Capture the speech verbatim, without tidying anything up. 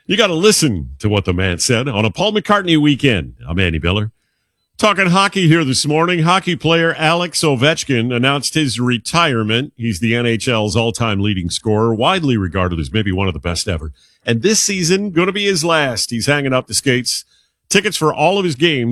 You got to listen to what the man said on a Paul McCartney weekend. I'm Andy Miller. Talking hockey here this morning. Hockey player Alex Ovechkin announced his retirement. He's the N H L's all-time leading scorer, widely regarded as maybe one of the best ever. And this season, going to be his last. He's hanging up the skates. Tickets for all of his games